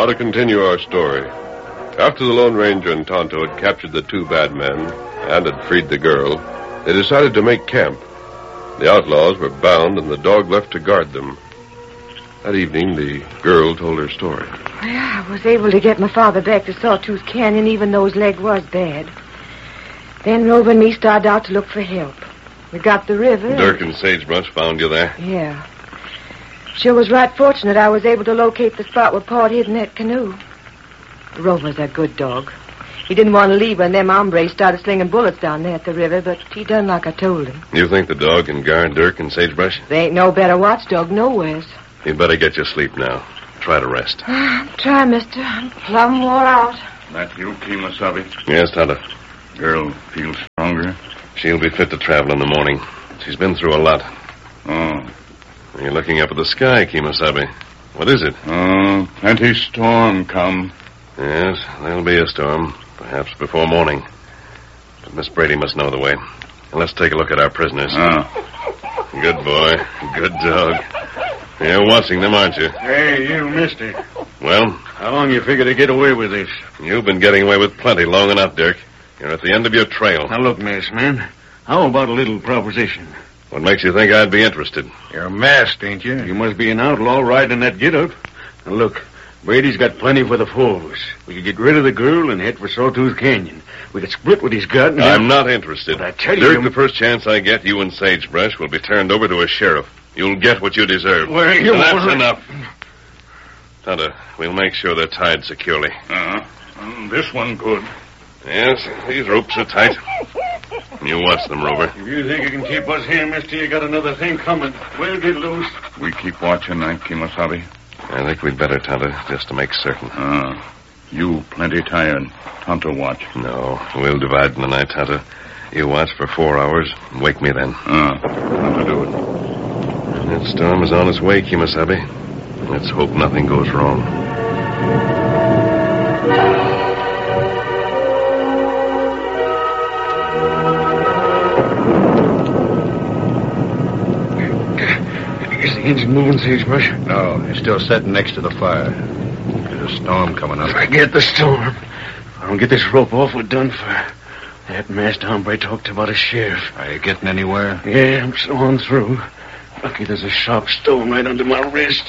Now to continue our story. After the Lone Ranger and Tonto had captured the two bad men and had freed the girl, they decided to make camp. The outlaws were bound and the dog left to guard them. That evening, the girl told her story. I was able to get my father back to Sawtooth Canyon, even though his leg was bad. Then Rover and me started out to look for help. We got the river. Dirk and Sagebrush found you there? Yeah. Sure was right fortunate I was able to locate the spot where Port hid in that canoe. Rover's a good dog. He didn't want to leave when them hombres started slinging bullets down there at the river, but he done like I told him. You think the dog can guard Dirk and Sagebrush? They ain't no better watchdog nowheres. You'd better get your sleep now. Try to rest. Try, mister. I'm plumb wore out. That you, Kemosabe? Yes, Tonto. Girl feels stronger? She'll be fit to travel in the morning. She's been through a lot. Oh. You're looking up at the sky, Kemosabe. What is it? Oh, plenty storm come. Yes, there'll be a storm, perhaps before morning. But Miss Brady must know the way. Let's take a look at our prisoners. Oh. Good boy. Good dog. You're watching them, aren't you? Hey, you, mister. Well? How long you figure to get away with this? You've been getting away with plenty long enough, Dirk. You're at the end of your trail. Now, look, masked man. How about a little proposition? What makes you think I'd be interested? You're masked, ain't you? You must be an outlaw riding that get-up. Now, look, Brady's got plenty for the force. We could get rid of the girl and head for Sawtooth Canyon. We could split what he's got and... I'm not interested. But I tell you... Dirk, the first chance I get, you and Sagebrush will be turned over to a sheriff. You'll get what you deserve. Well, you... That's enough. Tonto, we'll make sure they're tied securely. This one could. Yes, these ropes are tight. You watch them, Rover. If you think you can keep us here, mister, you got another thing coming. We'll get loose. We keep watching night, Kemosabe. I think we'd better, Tonto, just to make certain. You plenty tired. Tonto watch. No, we'll divide in the night, Tonto. You watch for 4 hours. Wake me then. Tonto do it. That storm is on its way, Kemosabe. Let's hope nothing goes wrong. Is the engine moving, Sagebrush? No, he's still sitting next to the fire. There's a storm coming up. Forget the storm. If I don't get this rope off, we're done for. That masked hombre talked about a sheriff. Are you getting anywhere? Yeah, I'm sawing through. Lucky there's a sharp stone right under my wrist.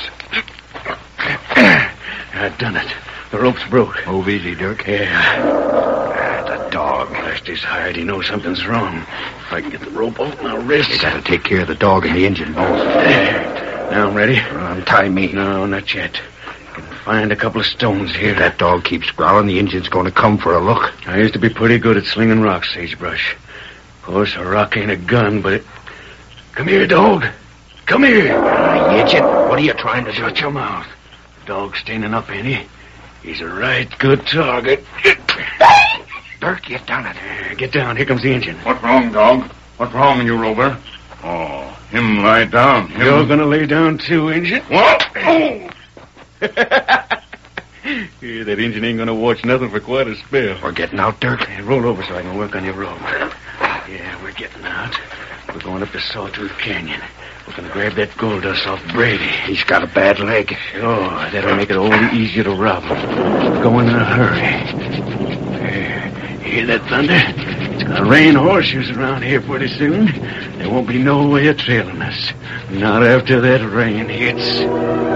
I done it. The rope's broke. Move easy, Dirk. Yeah. The dog. Blast his hide. He knows something's wrong. If I can get the rope off my wrist. You gotta take care of the dog and the engine both. There. Now I'm ready. Untie me. No, not yet. I can find a couple of stones here. If that dog keeps growling, the engine's going to come for a look. I used to be pretty good at slinging rocks, Sagebrush. Of course, a rock ain't a gun, but it... Come here, dog. Come here. You idiot. What are you trying to do? Shut your mouth. Dog's standing up, ain't he? He's a right good target. Dirk, you done it. Get down. Here comes the engine. What's wrong, dog? What's wrong, you Rover? Oh, him lie down. You're gonna lay down too, engine? What? Oh! Yeah, that engine ain't gonna watch nothing for quite a spell. We're getting out, Dirk. Hey, roll over so I can work on your rope. Yeah, we're getting out. We're going up to Sawtooth Canyon. We're going to grab that gold dust off Brady. He's got a bad leg. Sure, that'll make it all the easier to rob him. We're going in a hurry. There. Hear that thunder? It's going to rain horseshoes around here pretty soon. There won't be no way of trailing us. Not after that rain hits.